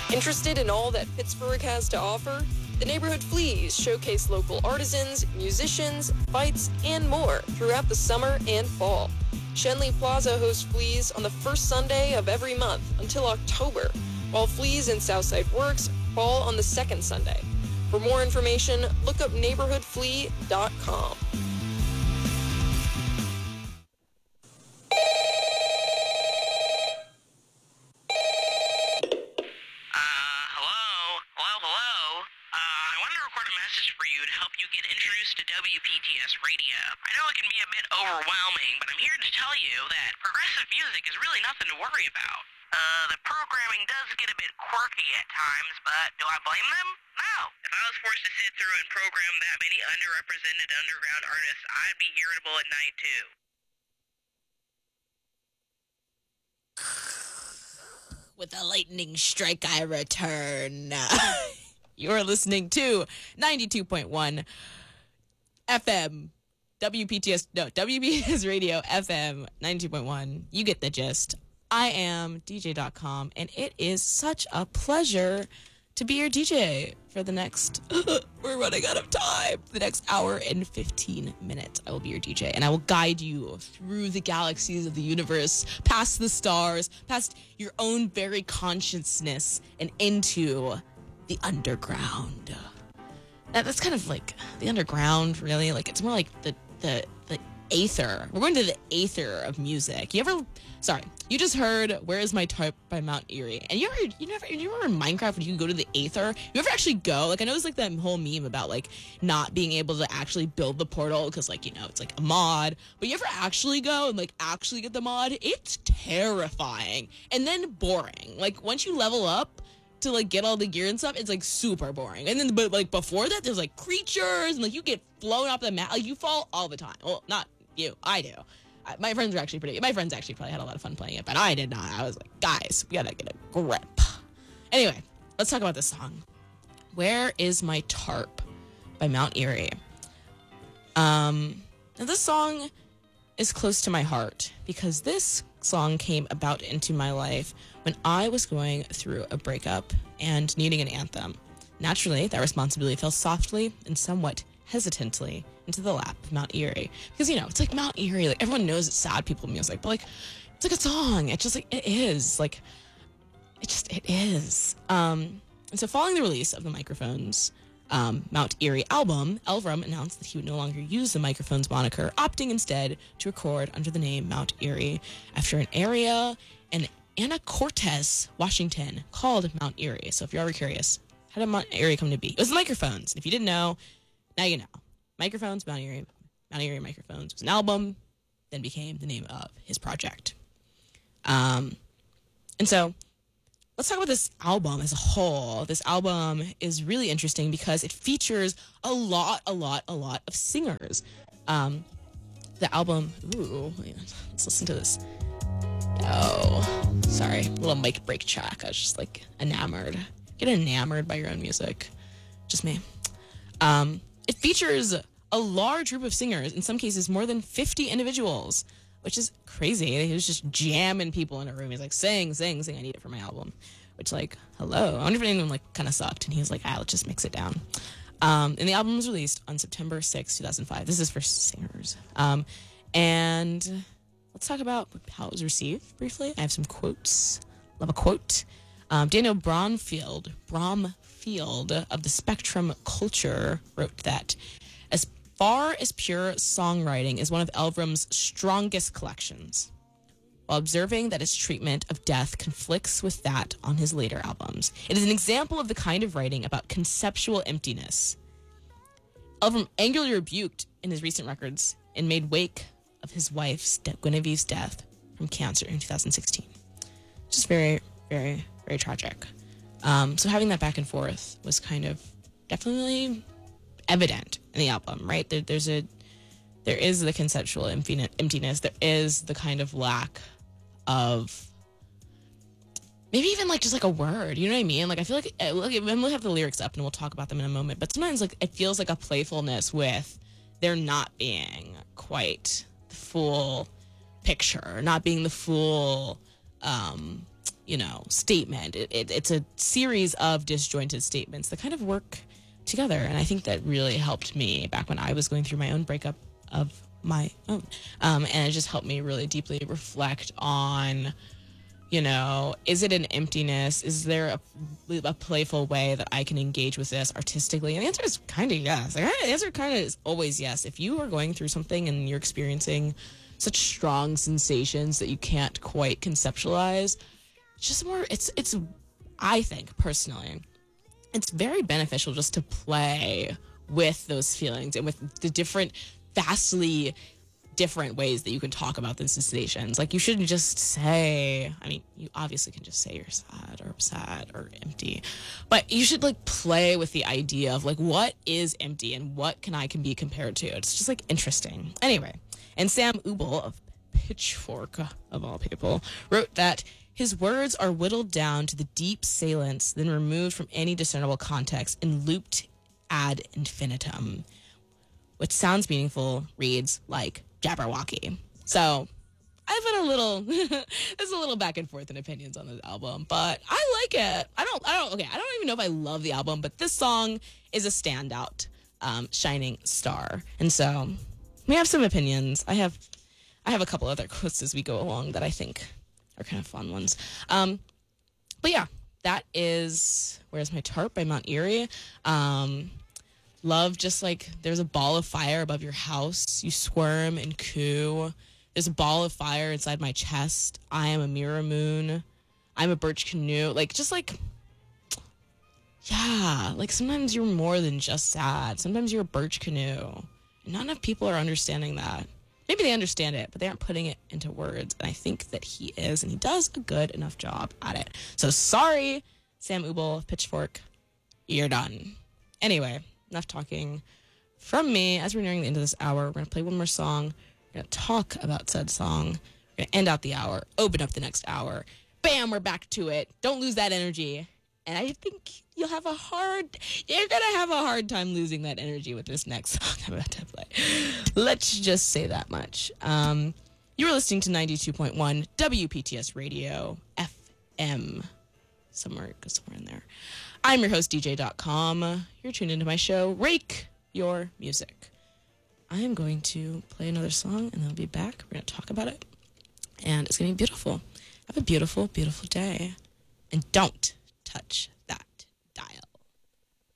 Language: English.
Interested in all that Pittsburgh has to offer? The Neighborhood Fleas showcase local artisans, musicians, fights, and more throughout the summer and fall. Shenley Plaza hosts Fleas on the first Sunday of every month until October, while Fleas in Southside Works fall on the second Sunday. For more information, look up neighborhoodflea.com. Introduced to WPTS Radio. I know it can be a bit overwhelming, but I'm here to tell you that progressive music is really nothing to worry about. The programming does get a bit quirky at times, but do I blame them? No. If I was forced to sit through and program that many underrepresented underground artists, I'd be irritable at night too. With a lightning strike, I return. You're listening to 92.1 FM, WPTS Radio FM 92.1. You get the gist. I am DJ.com, and it is such a pleasure to be your DJ for the next, we're running out of time, the next hour and 15 minutes. I will be your DJ, and I will guide you through the galaxies of the universe, past the stars, past your own very consciousness, and into the underground. That's kind of like the underground, really. Like, it's more like the aether. We're going to the aether of music. You just heard Where Is My Tarp by Mount Eerie. And you remember in Minecraft when you could go to the aether? You ever actually go? Like, I know there's like that whole meme about like not being able to actually build the portal because, like, you know, it's like a mod. But you ever actually go and like actually get the mod? It's terrifying and then boring. Like, once you level up to like get all the gear and stuff, it's like super boring. And then, but like before that, there's like creatures and like you get flown off the map. Like, you fall all the time. Well, not you. I do. My friends probably had a lot of fun playing it, but I did not. I was like, guys, we gotta get a grip. Anyway, let's talk about this song. Where Is My Tarp by Mount Eerie. Now this song is close to my heart because this song came about into my life when I was going through a breakup and needing an anthem. Naturally, that responsibility fell softly and somewhat hesitantly into the lap of Mount Eerie. Because, you know, it's like Mount Eerie, like everyone knows it's sad people music, but like it's like a song. It's just like it is. Like it is. And so following the release of the Microphones Mount Eerie album, Elvrum announced that he would no longer use the Microphones moniker, opting instead to record under the name Mount Eerie after an area in Anacortes, Washington, called Mount Eerie. So if you're ever curious, how did Mount Eerie come to be? It was the Microphones. If you didn't know, now you know. Microphones, Mount Eerie Microphones was an album, then became the name of his project. And so let's talk about this album as a whole. This album is really interesting because it features a lot of singers. The album, let's listen to this. Oh, sorry, little mic break track. I was just like enamored. Get enamored by your own music. Just me. It features a large group of singers, in some cases more than 50 individuals, which is crazy. He was just jamming people in a room. He's like, sing, I need it for my album. Which, like, hello. I wonder if anyone, like, kind of sucked. And he was like, let's just mix it down. And the album was released on September 6, 2005. This is for singers. And let's talk about how it was received briefly. I have some quotes. Love a quote. Daniel Bromfield of the Spectrum Culture wrote that as far as pure songwriting is one of Elvrum's strongest collections, while observing that his treatment of death conflicts with that on his later albums. It is an example of the kind of writing about conceptual emptiness Elvrum angrily rebuked in his recent records and made wake of his wife's, Guinevere's death from cancer in 2016. Just very, very, very tragic. So having that back and forth was kind of definitely evident in the album, right? There is the conceptual emptiness. There is the kind of lack of maybe even like just like a word, you know what I mean? Like I feel like I'm gonna have the lyrics up and we'll talk about them in a moment. But sometimes like it feels like a playfulness with there not being quite the full picture, not being the full statement. It's a series of disjointed statements that kind of work together. And I think that really helped me back when I was going through my own breakup of my own. And it just helped me really deeply reflect on, is it an emptiness? Is there a playful way that I can engage with this artistically? And the answer is kind of yes. The answer kind of is always yes. If you are going through something and you're experiencing such strong sensations that you can't quite conceptualize, I think personally, it's very beneficial just to play with those feelings and with the vastly different ways that you can talk about the sensations. Like, you shouldn't just say, you obviously can just say you're sad or upset or empty, but you should play with the idea of what is empty and what can be compared to. It's just interesting. Anyway, and Sam Ubel of Pitchfork, of all people, wrote that his words are whittled down to the deep salience, then removed from any discernible context and looped ad infinitum. What sounds meaningful reads like Jabberwocky. So I've been there's a little back and forth in opinions on this album, but I like it. I don't even know if I love the album, but this song is a standout, shining star. And so we have some opinions. I have a couple other quotes as we go along that I think are kind of fun ones. But yeah, that is Where's My Tarp by Mount Eerie. Love just there's a ball of fire above your house. You squirm and coo. There's a ball of fire inside my chest. I am a mirror moon. I'm a birch canoe. Sometimes you're more than just sad. Sometimes you're a birch canoe. And not enough people are understanding that. Maybe they understand it, but they aren't putting it into words. And I think that he is, and he does a good enough job at it. So sorry, Sam Ubel of Pitchfork. You're done. Anyway, enough talking from me. As we're nearing the end of this hour, we're going to play one more song. We're going to talk about said song. We're going to end out the hour, open up the next hour. Bam, we're back to it. Don't lose that energy. And I think you're going to have a hard time losing that energy with this next song I'm about to play. Let's just say that much. You were listening to 92.1 WPTS Radio FM. Somewhere in there. I'm your host, DJ.com. You're tuned into my show, Rake Your Music. I am going to play another song, and then I'll be back. We're going to talk about it. And it's going to be beautiful. Have a beautiful, beautiful day. And don't touch that